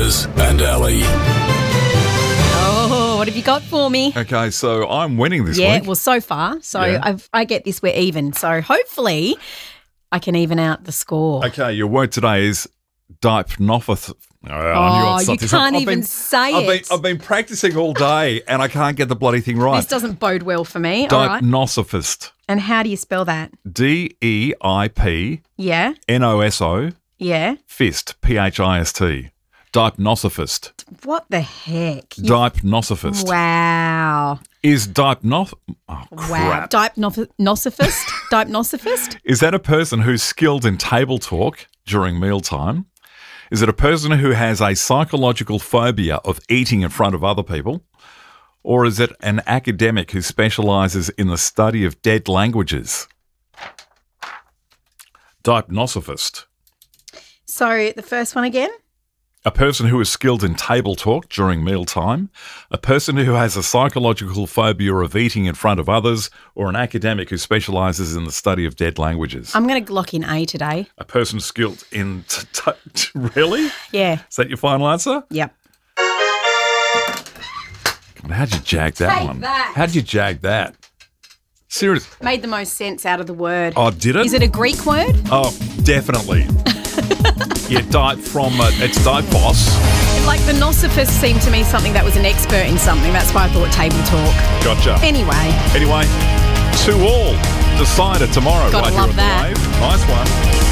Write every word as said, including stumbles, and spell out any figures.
Buzz and Ali. Oh, what have you got for me? Okay, so I'm winning this Yeah, week. well, so far. So Yeah. I've, I get this, we're even. So hopefully I can even out the score. Okay, your word today is dipnophith. Oh, I knew Oh, I'd you start this can't up. I've even been- say I've been, it. I've been practicing all day and I can't get the bloody thing right. This doesn't bode well for me. All right. Dipnosophist. And how do you spell that? D E I P Yeah, N O S O yeah. fist, P H I S T. Dipnosophist. What the heck? You- Dipnosophist. Wow. Is dipnoth... Oh, Wow. crap. Dipnosophist? Dipnosophist? Is that a person who's skilled in table talk during mealtime? Is it a person who has a psychological phobia of eating in front of other people? Or is it an academic who specialises in the study of dead languages? Dipnosophist. So the first one again? A person who is skilled in table talk during mealtime, a person who has a psychological phobia of eating in front of others, or an academic who specialises in the study of dead languages. I'm going to lock in A today. A person skilled in... T- t- really? Yeah. Is that your final answer? Yep. God, how'd you jag that Take one? that. How'd you jag that? Serious? Made the most sense out of the word. Oh, did it? Is it a Greek word? Oh, definitely. Yeah, diet from... Uh, it's dipos. Like the nosophist seemed to me something that was an expert in something. That's why I thought table talk. Gotcha. Anyway. Anyway, two all. Decider tomorrow. Gotta right love here on that. The Wave. Nice one.